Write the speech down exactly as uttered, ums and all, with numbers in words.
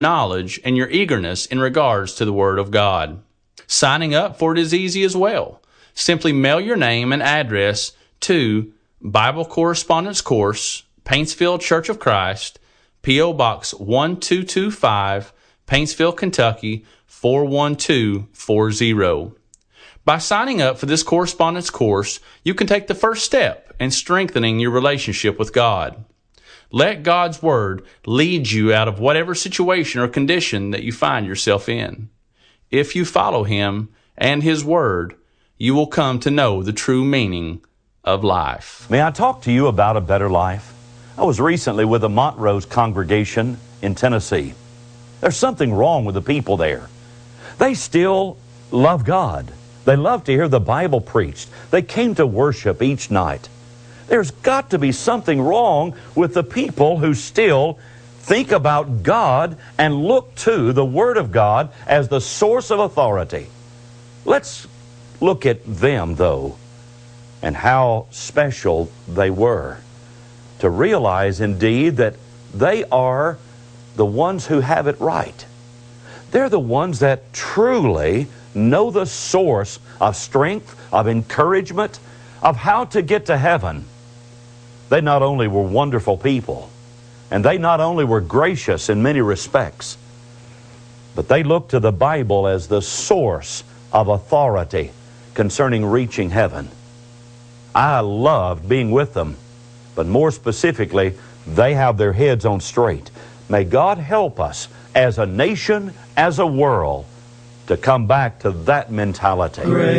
knowledge and your eagerness in regards to the Word of God. Signing up for it is easy as well. Simply mail your name and address to Bible Correspondence Course, Paintsville Church of Christ, P O Box one two two five, Paintsville, Kentucky four one two four zero. By signing up for this correspondence course, you can take the first step in strengthening your relationship with God. Let God's Word lead you out of whatever situation or condition that you find yourself in. If you follow Him and His Word, you will come to know the true meaning of life. May I talk to you about a better life? I was recently with a Montrose congregation in Tennessee. There's something wrong with the people there. They still love God. They love to hear the Bible preached. They came to worship each night. There's got to be something wrong with the people who still think about God and look to the Word of God as the source of authority. Let's look at them, though, and how special they were, to realize indeed that they are the ones who have it right. They're the ones that truly know the source of strength, of encouragement, of how to get to heaven. They not only were wonderful people, and they not only were gracious in many respects, but they looked to the Bible as the source of authority concerning reaching heaven. I loved being with them, but more specifically, they have their heads on straight. May God help us as a nation, as a world, to come back to that mentality. Great.